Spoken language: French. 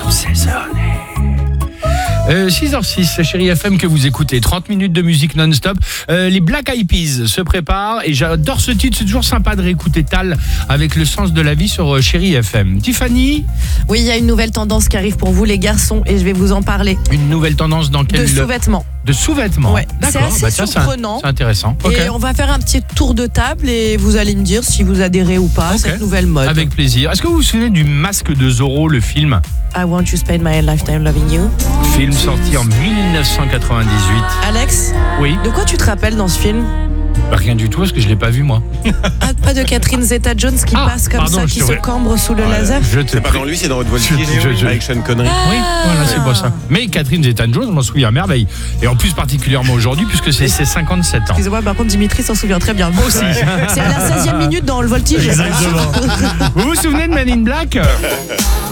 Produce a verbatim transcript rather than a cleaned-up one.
Euh, six heures six, c'est Chérie F M que vous écoutez. trente minutes de musique non-stop. Euh, les Black Eyed Peas se préparent et j'adore ce titre. C'est toujours sympa de réécouter Tal avec le sens de la vie sur euh, Chérie F M. Tiffany? Oui, il y a une nouvelle tendance qui arrive pour vous les garçons et je vais vous en parler. Une nouvelle tendance dans quel... De sous-vêtements. De sous-vêtements. Ouais, c'est assez bah, tiens, surprenant. C'est intéressant. Et Okay. on va faire un petit tour de table et vous allez me dire si vous adhérez ou pas à Okay. cette nouvelle mode. Avec plaisir. Est-ce que vous vous souvenez du Masque de Zorro, le film? I want to spend my lifetime loving you. Film sorti en dix-neuf cent quatre-vingt-dix-huit. Alex, Oui. de quoi tu te rappelles dans ce film? Bah, rien du tout parce que je l'ai pas vu moi. Ah, pas de Catherine Zeta-Jones qui Ah, passe comme pardon, ça, je qui te se vrai. cambre sous le Ouais. laser. Je te C'est pas dans lui, c'est dans Haute Voltige Je- je- avec Sean Connery. Oui, voilà, c'est pour ça. Mais Catherine Zeta-Jones, je m'en souviens à merveille. Et en plus particulièrement aujourd'hui puisque c'est ses cinquante-sept ans. Excusez-moi, par contre, Dimitri s'en souvient très bien. Moi aussi. C'est à la seizième minute dans le voltige. Exactement. Vous vous souvenez de Men in Black?